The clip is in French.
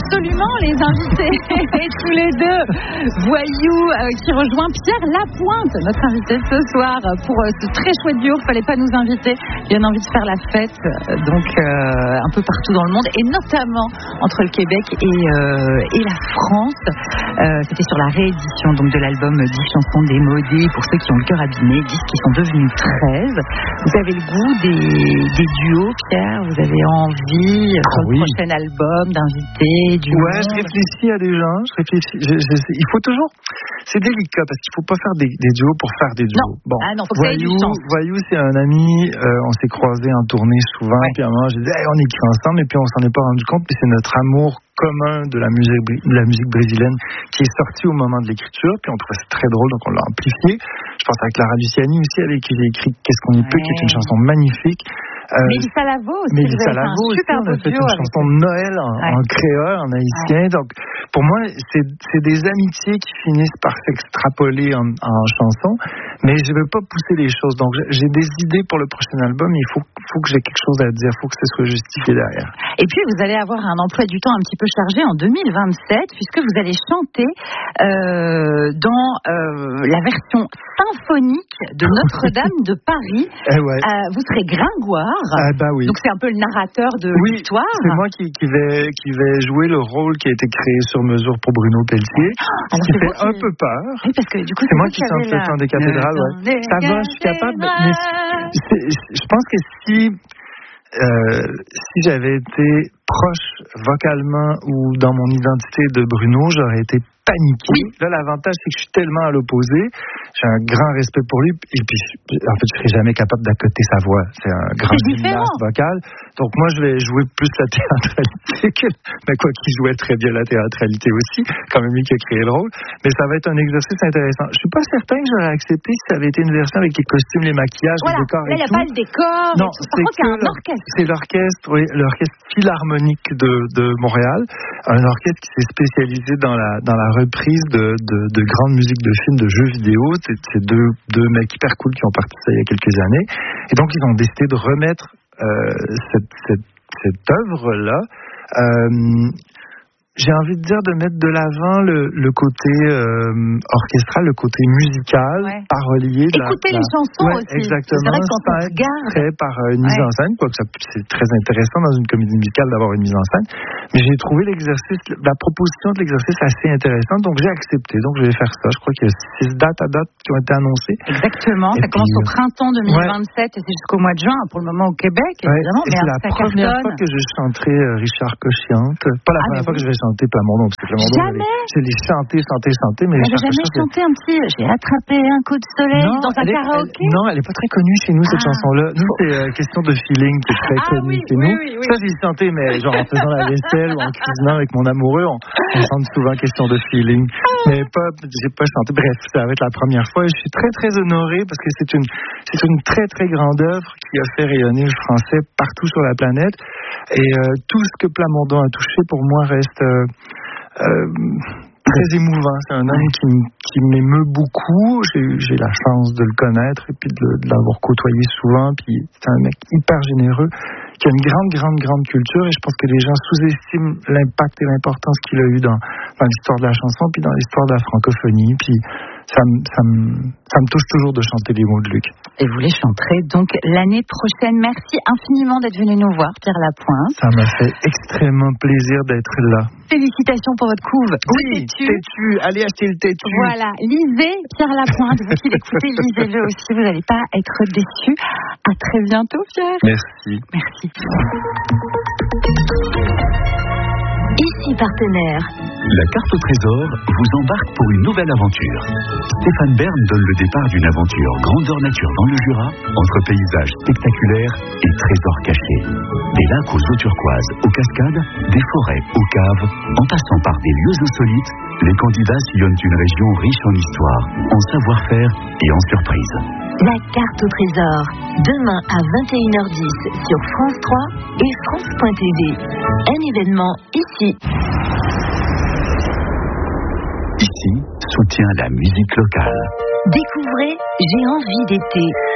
absolument les invités, tous les deux. Voyou qui rejoint Pierre Lapointe, notre invité ce soir pour ce très chouette duo. Fallait pas nous inviter. Il y a envie de faire la fête, donc un peu partout dans le monde, et notamment entre le Québec et la France. C'était sur la réédition donc de l'album 10 chansons démodées pour ceux qui ont le cœur abîmé, 10 qui sont devenus 13. Vous avez le goût des duos, Pierre? Vous avez envie sur le prochain album d'inviter du monde? Je réfléchis à des gens. Il faut toujours. C'est délicat parce qu'il ne faut pas faire des duos pour faire des duos. Non, faut que ça ait du sens. Voyou, c'est un ami. On s'est croisés en tournée souvent. Puis à un moment, j'ai dit, on écrit ensemble. Et puis on s'en est pas rendu compte. Puis c'est notre amour commun de la musique brésilienne qui est sorti au moment de l'écriture. Puis on trouvait ça très drôle, donc on l'a amplifié. Je pense avec Lara Luciani aussi, avec qui j'ai écrit Qu'est-ce qu'on y peut, qui est une chanson magnifique. Mélissa Lavo aussi, on a fait une chanson de Noël en créole, en haïtien. Donc, pour moi, c'est des amitiés qui finissent par s'extrapoler en chansons, mais je ne veux pas pousser les choses. Donc, j'ai des idées pour le prochain album, il faut que j'ai quelque chose à dire, il faut que ce soit justifié derrière. Et puis, vous allez avoir un emploi du temps un petit peu chargé en 2027, puisque vous allez chanter dans la version symphonique de Notre-Dame de Paris. Vous serez Gringoire. Oui. Donc c'est un peu le narrateur de l'histoire. C'est moi qui vais jouer le rôle qui a été créé sur mesure pour Bruno Pelletier, qui fait un peu peur. Oui, parce que du coup c'est moi qui chante le chant des cathédrales. Ça va, je suis capable. Mais je pense que si j'avais été proche vocalement ou dans mon identité de Bruno, j'aurais été paniqué. Là, l'avantage, c'est que je suis tellement à l'opposé. J'ai un grand respect pour lui. Et puis, en fait, je serais jamais capable d'accoter sa voix. C'est un grand gymnaste vocal. Donc, moi, je vais jouer plus la théâtralité mais quoi qu'il jouait très bien la théâtralité aussi. Quand même lui qui a créé le rôle. Mais ça va être un exercice intéressant. Je suis pas certain que j'aurais accepté si ça avait été une version avec les costumes, les maquillages, les décors et tout. Là, il n'y a pas le décor. Non, c'est l'orchestre, l'orchestre philharmonique de Montréal. Un orchestre qui s'est spécialisé dans la reprise de grandes musiques de films, de jeux vidéo. C'est deux mecs hyper cool qui ont parti ça il y a quelques années. Et donc, ils ont décidé de remettre cette œuvre-là. J'ai envie de dire de mettre de l'avant le côté orchestral, le côté musical, parolier. Écoutez les chansons aussi. Exactement. C'est vrai que quand on regarde... Fait par une mise en scène, quoique c'est très intéressant dans une comédie musicale d'avoir une mise en scène. Mais j'ai trouvé la proposition de l'exercice assez intéressante, donc j'ai accepté. Donc je vais faire ça. Je crois qu'il y a 6 dates qui ont été annoncées. Exactement. Ça commence au printemps 2027 et c'est jusqu'au mois de juin pour le moment au Québec, évidemment. Et c'est la première fois que je chanterai Richard Cochiante. Pas la première fois que je vais chanter Plamondon, parce que Plamondon, je l'ai chanté, mais j'ai jamais chanté un petit j'ai attrapé un coup de soleil dans un karaoké. Non, elle est pas très connue chez nous, cette chanson-là. Nous, c'est question de feeling qui est très connue chez nous. Ça, j'ai chanté, mais genre en faisant la vaisselle ou en cuisinant avec mon amoureux, on chante souvent question de feeling. Mais j'ai pas chanté. Bref, ça va être la première fois. Et je suis très, très honoré parce que c'est une très, très grande œuvre qui a fait rayonner le français partout sur la planète. Et tout ce que Plamondon a touché, pour moi, reste très émouvant. C'est un homme qui m'émeut beaucoup. J'ai la chance de le connaître et puis de l'avoir côtoyé souvent. Puis c'est un mec hyper généreux qui a une grande culture. Et je pense que les gens sous-estiment l'impact et l'importance qu'il a eu dans l'histoire de la chanson puis dans l'histoire de la francophonie. Puis ça me touche toujours de chanter les mots de Luc. Et vous les chanterez donc l'année prochaine. Merci infiniment d'être venu nous voir, Pierre Lapointe. Ça m'a fait extrêmement plaisir d'être là. Félicitations pour votre couve. Oui, Têtu. Allez acheter le Têtu. Voilà, lisez Pierre Lapointe. Vous qui l'écoutez, lisez-le aussi. Vous n'allez pas être déçus. À très bientôt, Pierre. Merci. Ici partenaire. La carte au trésor vous embarque pour une nouvelle aventure. Stéphane Bern donne le départ d'une aventure grandeur nature dans le Jura, entre paysages spectaculaires et trésors cachés. Des lacs aux eaux turquoises, aux cascades, des forêts, aux caves, en passant par des lieux insolites, les candidats sillonnent une région riche en histoire, en savoir-faire et en surprises. La carte au trésor, demain à 21h10 sur France 3 et France.tv. Un événement ici. Ici, soutient la musique locale. Découvrez J'ai envie d'été.